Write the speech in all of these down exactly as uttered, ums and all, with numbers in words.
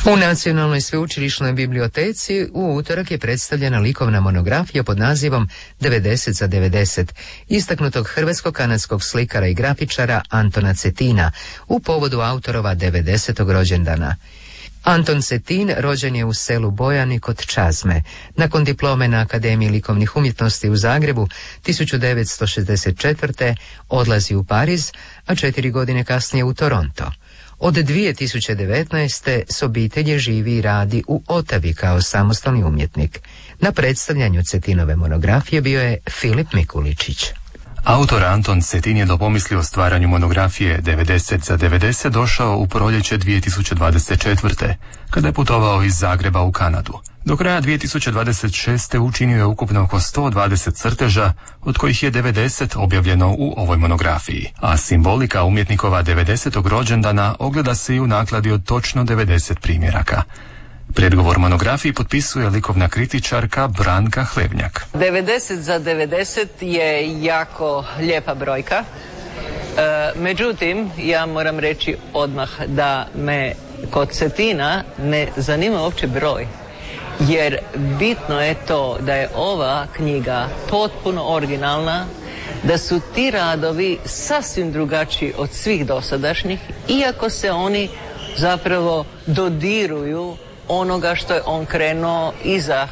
U Nacionalnoj sveučilišnoj biblioteci u utorak je predstavljena likovna monografija pod nazivom devedeset za devedeset istaknutog hrvatsko-kanadskog slikara i grafičara Antona Cetina u povodu autorova devedesetog rođendana. Anton Cetin rođen je u selu Bojani kod Čazme. Nakon diplome na Akademiji likovnih umjetnosti u Zagrebu tisuću devetsto šezdeset četvrte. odlazi u Pariz, a četiri godine kasnije u Toronto. Od dvije tisuće devetnaeste. s obitelji živi i radi u Otavi kao samostalni umjetnik. Na predstavljanju Cetinove monografije bio je Filip Mikuličić. Autor Anton Cetin je do pomisli o stvaranju monografije devedeset za devedeset došao u proljeće dvije tisuće dvadeset četvrte. kada je putovao iz Zagreba u Kanadu. Do kraja dvije tisuće dvadeset šeste. učinio je ukupno oko sto dvadeset crteža, od kojih je devedeset objavljeno u ovoj monografiji, a simbolika umjetnikova devedesetog rođendana ogleda se i u nakladi od točno devedeset primjeraka. Predgovor monografiji potpisuje likovna kritičarka Branka Hlebnjak. devedeset za devedeset je jako lijepa brojka. E, međutim, ja moram reći odmah da me kod Cetina ne zanima uopće broj. Jer bitno je to da je ova knjiga potpuno originalna, da su ti radovi sasvim drugačiji od svih dosadašnjih, iako se oni zapravo dodiruju onoga što je on krenuo iza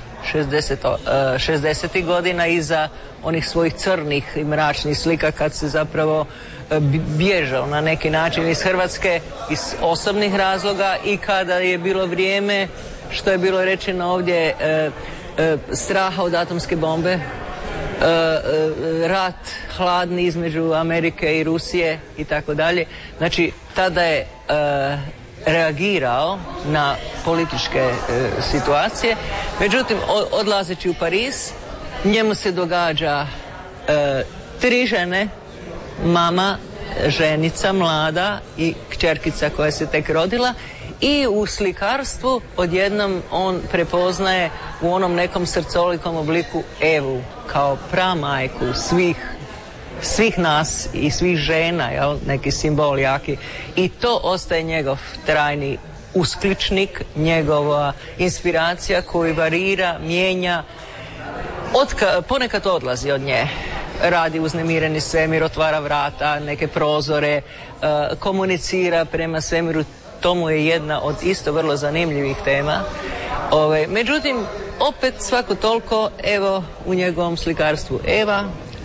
šezdesetih godina, iza onih svojih crnih i mračnih slika kad se zapravo bježao na neki način iz Hrvatske iz osobnih razloga i kada je bilo vrijeme, što je bilo rečeno ovdje, e, e, straha od atomske bombe, e, e, rat hladni između Amerike i Rusije i tako dalje. Znači, tada je e, reagirao na političke e, situacije. Međutim, odlazeći u Pariz, njemu se događa e, tri žene, mama, ženica mlada i kćerkica koja se tek rodila, i u slikarstvu odjednom on prepoznaje u onom nekom srcolikom obliku Evu kao pramajku svih svih nas i svih žena, jel? Neki simbol jaki, i to ostaje njegov trajni uskličnik, njegova inspiracija koju varira, mijenja, Otka, ponekad odlazi od nje, radi uznemireni svemir, otvara vrata, neke prozore, uh, komunicira prema svemiru. To mu je jedna od isto vrlo zanimljivih tema. Ove, međutim, opet svako toliko, evo, u njegovom slikarstvu Eva,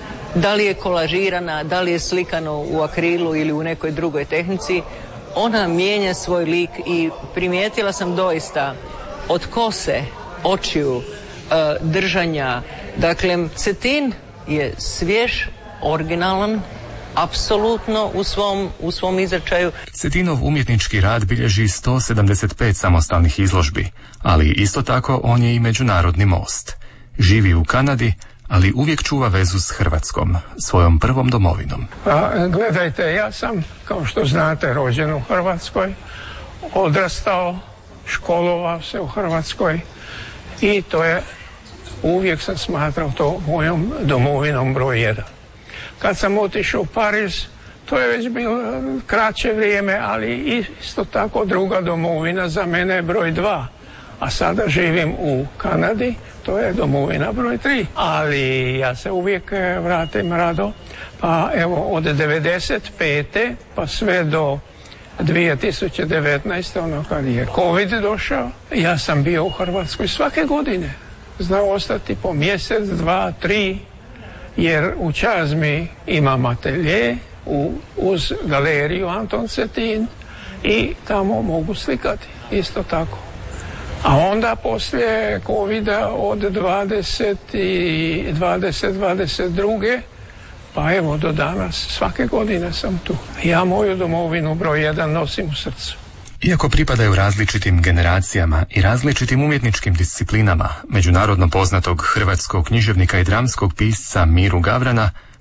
da li je kolažirana, da li je slikano u akrilu ili u nekoj drugoj tehnici, ona mijenja svoj lik i primijetila sam doista od kose, očiju, držanja. Dakle, Cetin je svjež, originalan, apsolutno u svom, u svom izračaju. Cetinov umjetnički rad bilježi sto sedamdeset pet samostalnih izložbi, ali isto tako on je i međunarodni most. Živi u Kanadi, ali uvijek čuva vezu s Hrvatskom, svojom prvom domovinom. Pa, gledajte, ja sam, kao što znate, rođen u Hrvatskoj, odrastao, školovao se u Hrvatskoj i to je, uvijek sam smatrao to mojom domovinom broj jedan. Kad sam otišao u Pariz, to je već bilo kraće vrijeme, ali isto tako druga domovina za mene je broj dva. A sada živim u Kanadi, to je domovina broj tri. Ali ja se uvijek vratim rado, pa evo od devedeset pete pa sve do dvije tisuće devetnaeste. ono kad je COVID došao, ja sam bio u Hrvatskoj svake godine. Znao ostati po mjesec, dva, tri, jer u Čazmi imam atelje u, uz galeriju Anton Cetin i tamo mogu slikati, isto tako. A onda poslije covida od dvadeset i dvadeset dvadeset druge. pa evo do danas, svake godine sam tu. Ja moju domovinu broj jedan nosim u srcu. Iako pripadaju različitim generacijama i različitim umjetničkim disciplinama, međunarodno poznatog hrvatskog književnika i dramskog pisca Miru Gavrana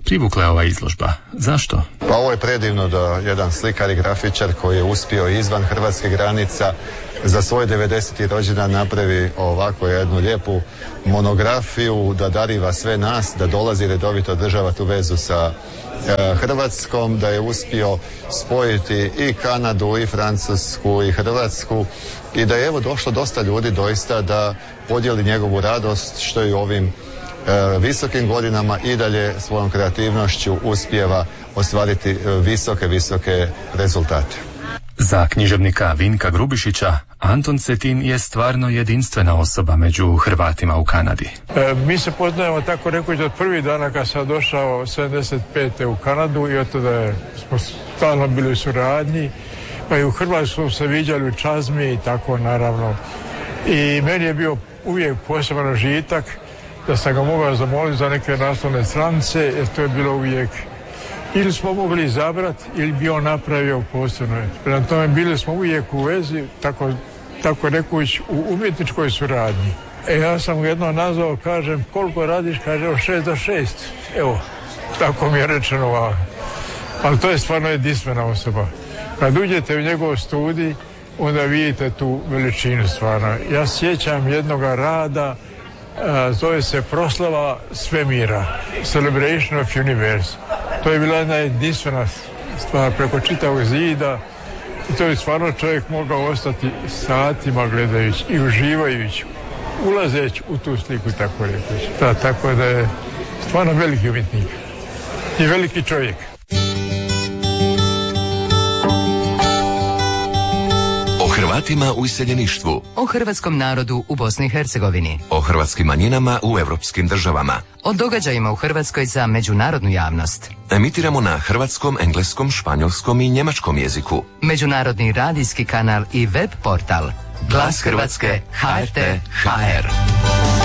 privukla je ova izložba. Zašto? Pa ovo je predivno da jedan slikar i grafičar koji je uspio izvan hrvatskih granica za svoj devedeseti rođendan napravi ovako jednu lijepu monografiju, da dariva sve nas, da dolazi redovito održava tu vezu sa e, Hrvatskom, da je uspio spojiti i Kanadu i Francusku i Hrvatsku i da je evo došlo dosta ljudi doista da podijeli njegovu radost što i ovim e, visokim godinama i dalje svojom kreativnošću uspijeva ostvariti e, visoke, visoke rezultate. Za književnika Vinka Grubišića, Anton Cetin je stvarno jedinstvena osoba među Hrvatima u Kanadi. E, mi se poznajemo tako rekuć od prvih dana kad sam došao sedamdeset pete u Kanadu i od tada smo stalno bili u suradnji, pa i u Hrvatskoj se viđali u Čazmi i tako naravno. I meni je bio uvijek poseban užitak da sam ga mogao zamoliti za neke naslovne stranice, jer to je bilo uvijek ili smo mogli izabrati ili bi on napravio posebno. Prema tome bili smo uvijek u vezi, tako, tako rekuć, u umjetničkoj suradnji. E, ja sam mu jedno nazvao, kažem, koliko radiš? Kaže, od šest do šest. Evo, tako mi je rečeno. Ali to je stvarno jedinstvena osoba. Kad uđete u njegov studij, onda vidite tu veličinu stvarno. Ja sjećam jednoga rada, a, zove se Proslava svemira, Celebration of Universe. To je bila jedna jedinstvena stvar preko čitavog zida i to je stvarno čovjek mogao ostati satima gledajući i uživajući, ulazeći u tu sliku, tako reći. Da, tako da je stvarno veliki umjetnik i veliki čovjek. O Hrvatima u iseljeništvu. O hrvatskom narodu u Bosni i Hercegovini. O hrvatskim manjinama u europskim državama. O događajima u Hrvatskoj za međunarodnu javnost. Emitiramo na hrvatskom, engleskom, španjolskom i njemačkom jeziku. Međunarodni radijski kanal i web portal Glas Hrvatske H R T H R.